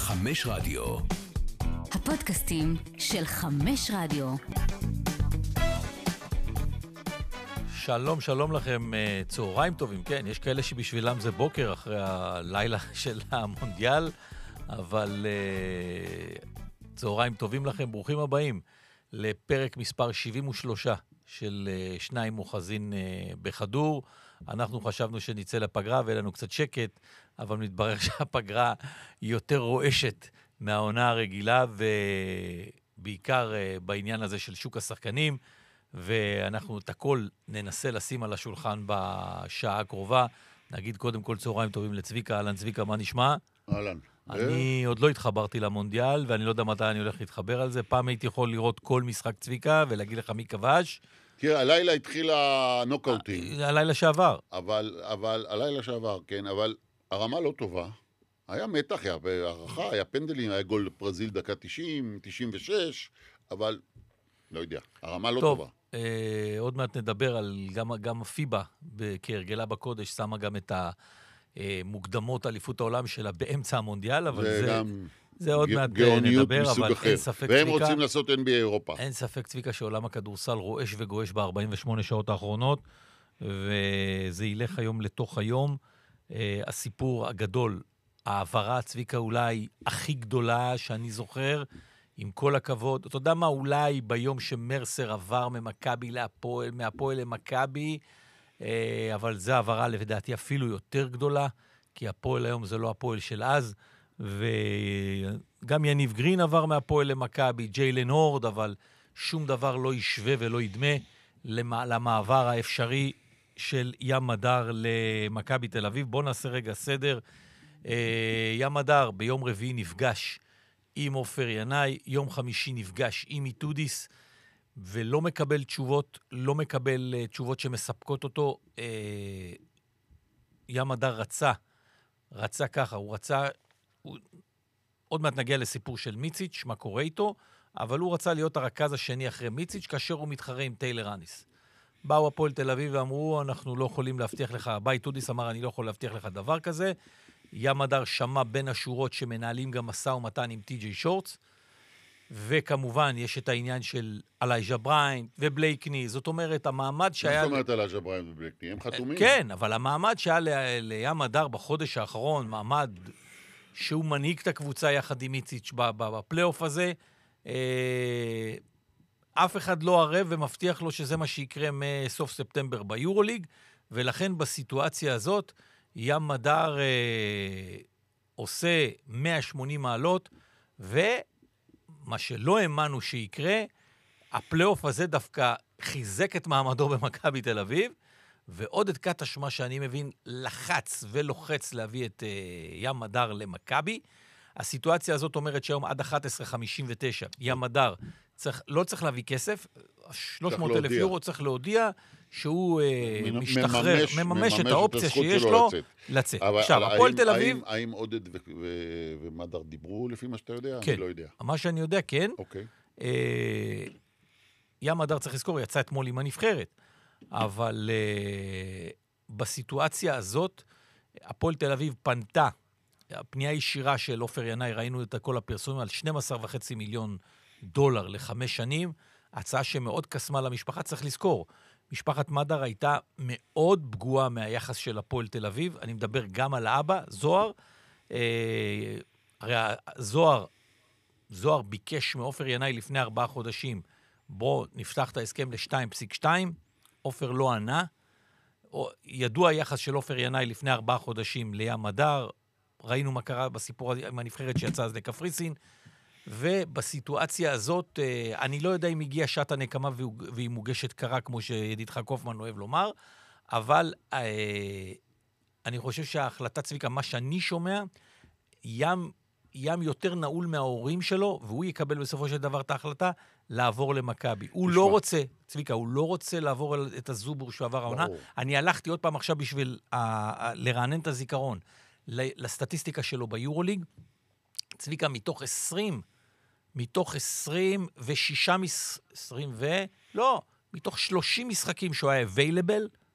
חמש רדיו. הפודקאסטים של חמש רדיו. שלום לכם, צהריים טובים, כן, יש כאלה שבשבילם זה בוקר אחרי הלילה של המונדיאל, אבל צהריים טובים לכם, ברוכים הבאים לפרק מספר 73 של שניים אוחזין בחדור. אנחנו חשבנו שנצא לפגרה ויהיה לנו קצת שקט, אבל מתברר שהפגרה היא יותר רועשת מהעונה הרגילה, ובעיקר בעניין הזה של שוק השחקנים, ואנחנו את הכל ננסה לשים על השולחן בשעה הקרובה. נגיד קודם כל צהריים טובים לצביקה. אהלן צביקה, מה נשמע? אהלן. אני עוד לא התחברתי למונדיאל, ואני לא יודע מתי אני הולך להתחבר על זה. פעם הייתי יכול לראות כל משחק צביקה ולהגיד לך מי כבש. תראה, הלילה התחיל הנוקאוטים. הלילה שעבר. אבל הלילה שעבר, כן, אבל הרמה לא טובה. היה מתח, היה הערכה, היה פנדלים, היה גול ברזיל דקה 90, 96, אבל לא יודע, הרמה לא טובה. עוד מעט נדבר על גם הפיבה, כהרגלה בקודש, שמה גם את המוקדמות אליפות העולם שלה באמצע המונדיאל, אבל זה עוד מעט נדבר, אבל אין ספק צביקה. והם רוצים לעשות NBA אירופה. אין ספק צביקה שעולם הכדורסל רועש וגועש ב-48 שעות האחרונות, וזה ילך היום לתוך היום. הסיפור הגדול, העברה צביקה אולי הכי גדולה שאני זוכר, עם כל הכבוד. אתה יודע מה, אולי ביום שמרסר עבר ממכבי להפועל, מהפועל למכבי, אבל זה העברה לדעתי אפילו יותר גדולה, כי הפועל היום זה לא הפועל של אז, וגם יניב גרין עבר מהפועל למכבי, ג'יילן הורד, אבל שום דבר לא ישווה ולא ידמה למעבר האפשרי של ים מדר למכבי תל אביב. בואו נעשה רגע סדר. ים מדר ביום רביעי נפגש עם עופר ינאי, יום חמישי נפגש עם איתודיס, ולא מקבל תשובות, לא מקבל תשובות שמספקות אותו. ים מדר רצה ככה, עוד מעט נגיע לסיפור של מיציץ', מה קורה איתו, אבל הוא רצה להיות הרכז השני אחרי מיציץ', כאשר הוא מתחרה עם טיילר אניס. באו הפועל תל אביב ואמרו, אנחנו לא יכולים להבטיח לך, איתודיס אמר, אני לא יכול להבטיח לך דבר כזה. ים מדר שמע בין השורות שמנהלים גם מסע ומתן עם טי.ג'יי שורטס, וכמובן יש את העניין של אלייג'ה בריינט ובלייקני, זאת אומרת, המעמד שהיה... מה זאת אומרת אלייג'ה בריינט ובלייקני? הם חתומים? כן, אבל המעמד שהיה לים מדר בחודש האחרון, מעמד שהוא מנהיג את הקבוצה יחד עם איציץ' בפלייאוף הזה, אף אחד לא ערב ומבטיח לו שזה מה שיקרה מסוף ספטמבר ביורוליג, ולכן בסיטואציה הזאת, ים מדר עושה 180 מעלות, ומה שלא האמנו שיקרה, הפלייאוף הזה דווקא חיזק את מעמדו במכבי תל אביב, ועוד את קטשמה שאני מבין לחץ ולוחץ להביא את ים מדר למכבי. הסיטואציה הזאת אומרת שהיום עד 11:59 ים מדר לא צריך להביא כסף, 300,000 יורו צריך להודיע שהוא משתחרר, מממש את האופציה שיש לו לצאת. עכשיו, הפועל תל אביב... האם עודד ומדר דיברו לפי מה שאתה יודע? כן. אני לא יודע. מה שאני יודע, כן. אוקיי. ים מדר צריך לזכור, יצא אתמול עם הנבחרת. אבל בסיטואציה הזאת, הפועל תל אביב פנתה, הפנייה ישירה של עופר ינאי, ראינו את כל הפרסומים על 12.5 מיליון דולר ל5 שנים, הצעה שמאוד קסמה למשפחה. צריך לזכור, משפחת מדר הייתה מאוד פגועה מהיחס של הפועל תל אביב, אני מדבר גם על האבא, זוהר, הרי זוהר ביקש מעופר ינאי לפני 4 חודשים, בוא נפתח את ההסכם ל-2.2, עופר לא ענה, ידוע היחס של עופר ינאי לפני 4 חודשים לים מדר, ראינו מה קרה בסיפור עם הנבחרת שיצא אז לקפריסין, ובסיטואציה הזאת, אני לא יודע אם הגיעה שעת הנקמה והיא מוגשת קרה, כמו שידידך קופמן אוהב לומר, אבל אני חושב שההחלטה צביקה, מה שאני שומע, ים יותר נעול מההורים שלו, והוא יקבל בסופו של דבר את ההחלטה, לעבור למכבי. הוא לא רוצה, צביקה, הוא לא רוצה לעבור את הזובור שהוא עבר העונה. אני הלכתי עוד פעם עכשיו בשביל לרענן את הזיכרון, לסטטיסטיקה שלו ביורוליג, צביקה, מתוך 26 מתוך 30 משחקים שהוא היה available,